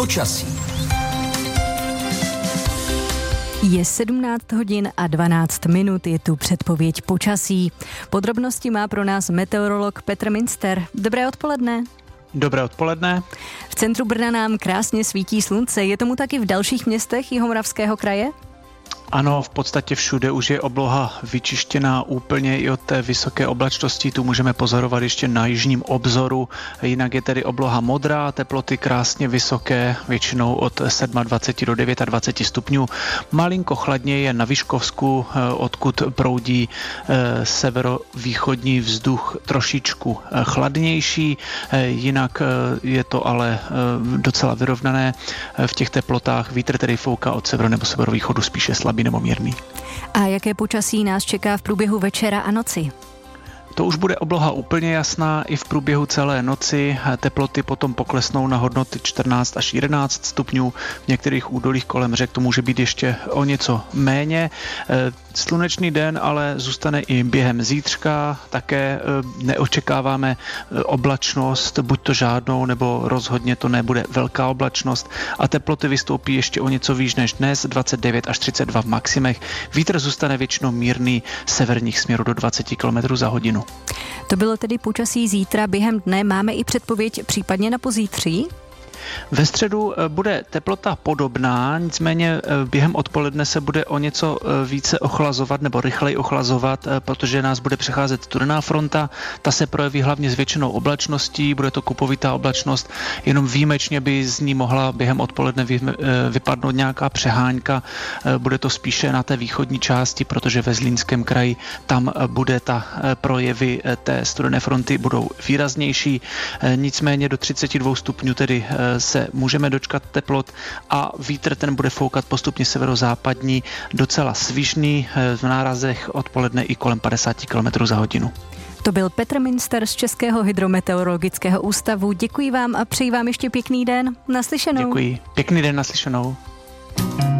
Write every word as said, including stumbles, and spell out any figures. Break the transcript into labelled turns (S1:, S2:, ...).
S1: Počasí.
S2: Je sedmnáct hodin a dvanáct minut, je tu předpověď počasí. Podrobnosti má pro nás meteorolog Petr Minster. Dobré odpoledne.
S3: Dobré odpoledne.
S2: V centru Brna nám krásně svítí slunce. Je tomu taky v dalších městech Jihomoravského kraje?
S3: Ano, v podstatě všude už je obloha vyčištěná úplně i od té vysoké oblačnosti. Tu můžeme pozorovat ještě na jižním obzoru. Jinak je tedy obloha modrá, teploty krásně vysoké, většinou od dvacet sedm do dvacet devět stupňů. Malinko chladněji je na Vyškovsku, odkud proudí severovýchodní vzduch trošičku chladnější. Jinak je to ale docela vyrovnané v těch teplotách. Vítr tedy fouká od severu nebo severovýchodu spíše slabý nebo mírný.
S2: A jaké počasí nás čeká v průběhu večera a noci?
S3: To už bude obloha úplně jasná i v průběhu celé noci. Teploty potom poklesnou na hodnoty čtrnáct až jedenáct stupňů. V některých údolích kolem řek to může být ještě o něco méně. Slunečný den ale zůstane i během zítřka. Také neočekáváme oblačnost, buď to žádnou, nebo rozhodně to nebude velká oblačnost. A teploty vystoupí ještě o něco výš než dnes, dvacet devět až třicet dva v maximech. Vítr zůstane většinou mírný severních směrů do dvacet kilometrů za hodinu.
S2: To bylo tedy počasí zítra. Během dne máme i předpověď případně na pozítří?
S3: Ve středu bude teplota podobná, nicméně během odpoledne se bude o něco více ochlazovat nebo rychleji ochlazovat, protože nás bude přecházet studená fronta. Ta se projeví hlavně zvětšenou oblačností, bude to kupovitá oblačnost, jenom výjimečně by z ní mohla během odpoledne vypadnout nějaká přehánka. Bude to spíše na té východní části, protože ve Zlínském kraji tam bude ta projevy té studené fronty budou výraznější. Nicméně do třicet dva stupňů tedy se můžeme dočkat teplot a vítr ten bude foukat postupně severozápadní, docela svižný, v nárazech odpoledne i kolem padesát kilometrů za hodinu.
S2: To byl Petr Minster z Českého hydrometeorologického ústavu. Děkuji vám a přeji vám ještě pěkný den. Naslyšenou.
S3: Děkuji. Pěkný den, naslyšenou.